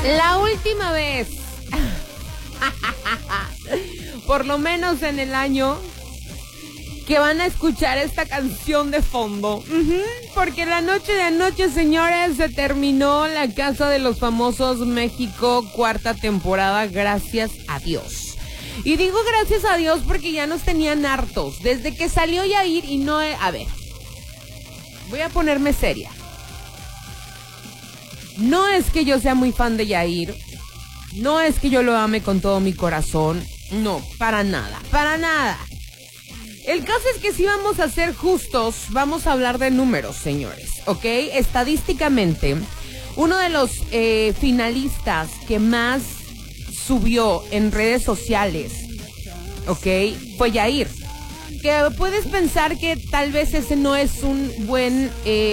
La última vez, por lo menos en el año, que van a escuchar esta canción de fondo. Porque la noche de anoche, señores, se terminó La Casa de los Famosos México, 4ª temporada, gracias a Dios. Y digo gracias a Dios porque ya nos tenían hartos. Desde que salió Yair y no... A ver, voy a ponerme seria. No es que yo sea muy fan de Yair. No es que yo lo ame con todo mi corazón. No, para nada, para nada. El caso es que si vamos a ser justos, vamos a hablar de números, señores, ¿ok? Estadísticamente, uno de los finalistas que más subió en redes sociales, ¿ok? Fue Yair. Que puedes pensar que tal vez ese no es un buen...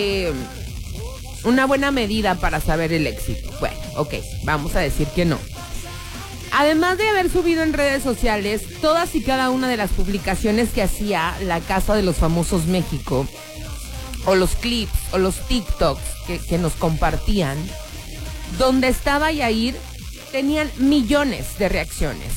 una buena medida para saber el éxito. Bueno, ok, vamos a decir que no. Además de haber subido en redes sociales todas y cada una de las publicaciones que hacía La Casa de los Famosos México, o los clips, o los TikToks que nos compartían, donde estaba Yair, tenían millones de reacciones.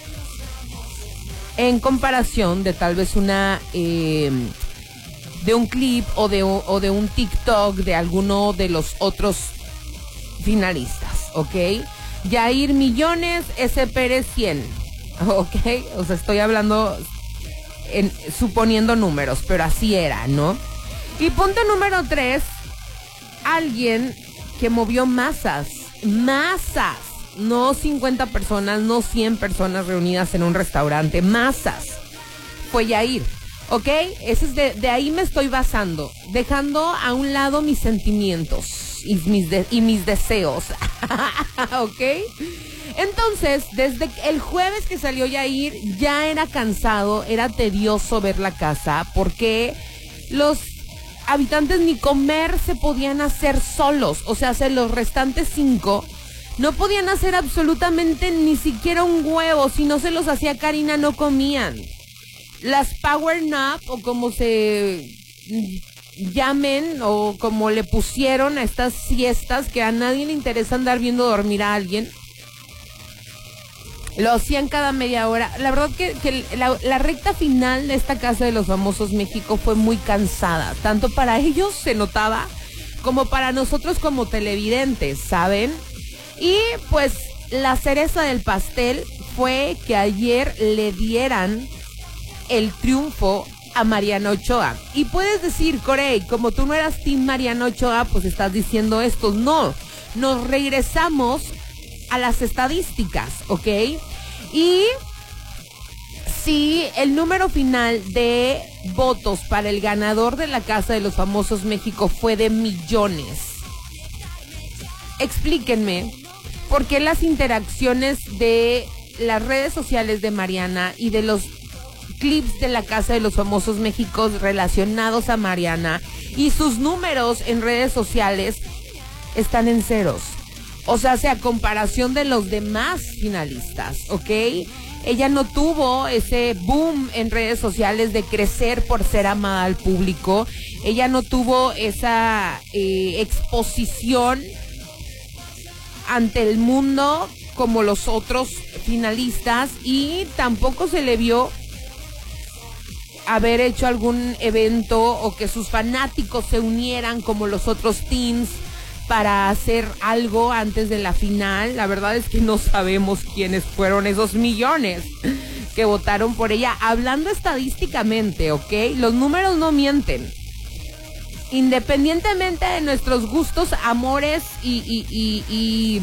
En comparación de tal vez una... de un clip o de un TikTok de alguno de los otros finalistas, ¿ok? Yair millones, ese Pérez 100, ¿ok? O sea, estoy hablando, suponiendo números, pero así era, ¿no? Y punto número 3, alguien que movió masas, no 50 personas, no 100 personas reunidas en un restaurante, masas, fue Yair. ¿Ok? Eso es de ahí me estoy basando, dejando a un lado mis sentimientos y mis deseos. ¿Ok? Entonces, desde el jueves que salió Yair, ya era cansado, era tedioso ver la casa, porque los habitantes ni comer se podían hacer solos. O sea, los restantes 5 no podían hacer absolutamente ni siquiera un huevo. Si no se los hacía Karina, no comían. Las power nap, o como se llamen, o como le pusieron a estas siestas que a nadie le interesa andar viendo dormir a alguien, lo hacían cada media hora. La verdad que la recta final de esta Casa de los Famosos México fue muy cansada, tanto para ellos se notaba, como para nosotros como televidentes, ¿saben? Y pues la cereza del pastel fue que ayer le dieran el triunfo a Mariana Ochoa. Y puedes decir, Corey, como tú no eras team Mariana Ochoa, pues estás diciendo esto. No, nos regresamos a las estadísticas, ¿ok? Y si el número final de votos para el ganador de La Casa de los Famosos México fue de millones, explíquenme por qué las interacciones de las redes sociales de Mariana y de los clips de La Casa de los Famosos México relacionados a Mariana y sus números en redes sociales están en ceros. O sea, a comparación de los demás finalistas, ¿ok? Ella no tuvo ese boom en redes sociales de crecer por ser amada al público. Ella no tuvo esa exposición ante el mundo como los otros finalistas, y tampoco se le vio haber hecho algún evento o que sus fanáticos se unieran como los otros teams para hacer algo antes de la final. La verdad es que no sabemos quiénes fueron esos millones que votaron por ella. Hablando estadísticamente, ¿ok? Los números no mienten. Independientemente de nuestros gustos, amores y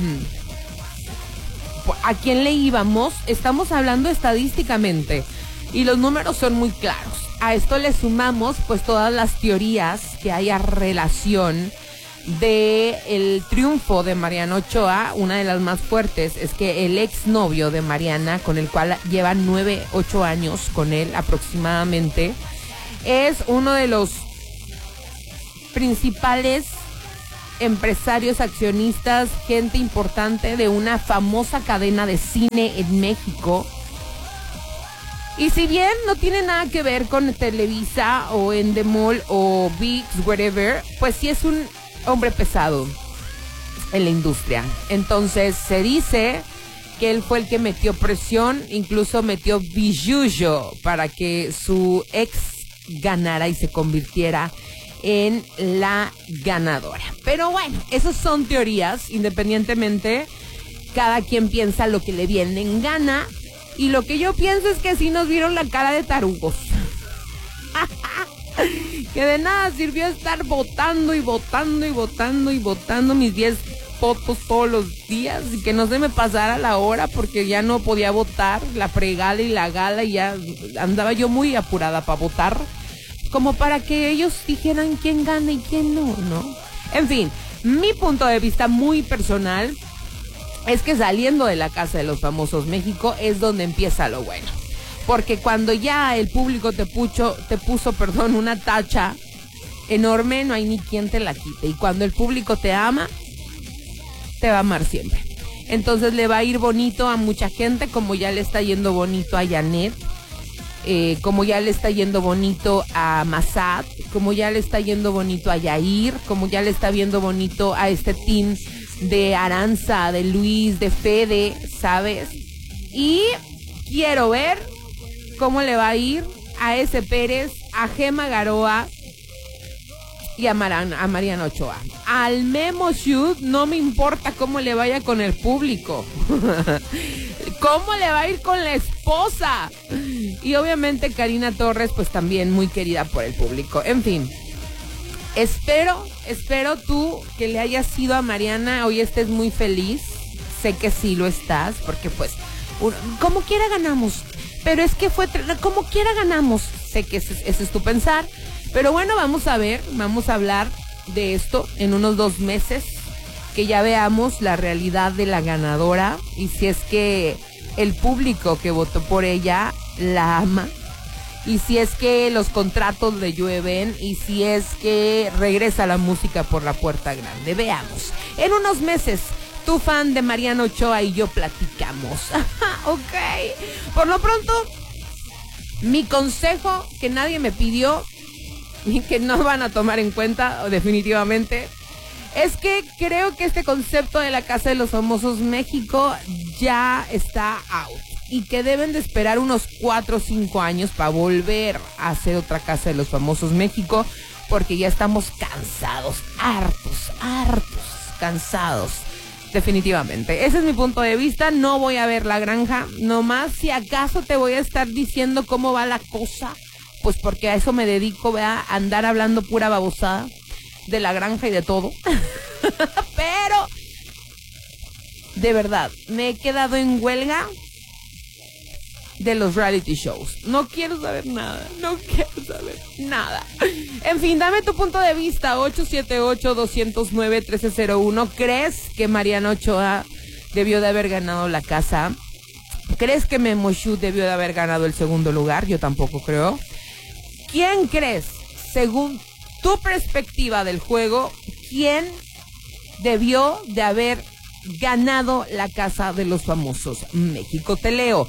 a quién le íbamos, estamos hablando estadísticamente. Y los números son muy claros. A esto le sumamos pues todas las teorías que hay a relación de el triunfo de Mariana Ochoa. Una de las más fuertes es que el exnovio de Mariana, con el cual lleva 8 años con él aproximadamente, es uno de los principales empresarios, accionistas, gente importante de una famosa cadena de cine en México. Y si bien no tiene nada que ver con Televisa o Endemol o ViX, whatever, pues sí es un hombre pesado. en la industria. Entonces se dice que él fue el que metió presión, incluso metió billuyo para que su ex ganara y se convirtiera en la ganadora. Pero bueno, esas son teorías, independientemente, cada quien piensa lo que le viene en gana, y lo que yo pienso es que sí nos vieron la cara de tarugos. Que de nada sirvió estar votando y votando y votando y votando mis 10 votos todos los días, y que no se me pasara la hora porque ya no podía votar, la fregada y la gala, y ya andaba yo muy apurada para votar, como para que ellos dijeran quién gana y quién no, ¿no? En fin, mi punto de vista muy personal es que saliendo de la Casa de los Famosos México es donde empieza lo bueno. Porque cuando ya el público te puso una tacha enorme, no hay ni quien te la quite. Y cuando el público te ama, te va a amar siempre. Entonces le va a ir bonito a mucha gente, como ya le está yendo bonito a Janet, como ya le está yendo bonito a Massad, como ya le está yendo bonito a Yair, como ya le está viendo bonito a este team de Aranza, de Luis, de Fede, ¿sabes? Y quiero ver cómo le va a ir a ese Pérez, a Gema Garoa y a Mariana Ochoa. Al Memo Shoot no me importa cómo le vaya con el público. ¿Cómo le va a ir con la esposa? Y obviamente Karina Torres, pues también muy querida por el público. En fin, espero tú que le hayas ido a Mariana, hoy estés muy feliz. Sé que sí lo estás, porque pues, como quiera ganamos. Pero es que como quiera ganamos. Sé que ese es tu pensar. Pero bueno, vamos a hablar de esto en unos 2 meses, que ya veamos la realidad de la ganadora, y si es que el público que votó por ella la ama, y si es que los contratos le llueven, y si es que regresa la música por la puerta grande. Veamos. En unos meses, tu fan de Mariana Ochoa y yo platicamos. Ok. Por lo pronto, mi consejo que nadie me pidió y que no van a tomar en cuenta definitivamente, es que creo que este concepto de la Casa de los Famosos México ya está out, y que deben de esperar unos 4 o 5 años para volver a hacer otra Casa de los Famosos México, porque ya estamos cansados, cansados. Definitivamente. Ese es mi punto de vista. No voy a ver La Granja. Nomás si acaso te voy a estar diciendo cómo va la cosa. Pues porque a eso me dedico, ¿verdad? A andar hablando pura babosada de La Granja y de todo. Pero, de verdad, me he quedado en huelga de los reality shows. No quiero saber nada. En fin, dame tu punto de vista. 878-209-1301. ¿Crees que Mariana Ochoa debió de haber ganado la casa? ¿Crees que Memo Shoot debió de haber ganado el segundo lugar? Yo tampoco creo. ¿Quién crees, según tu perspectiva del juego, quién debió de haber ganado la Casa de los Famosos México? Te leo.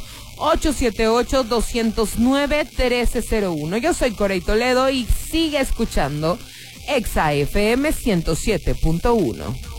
878-209-1301. Yo soy Corey Toledo y sigue escuchando Exa FM 107.1.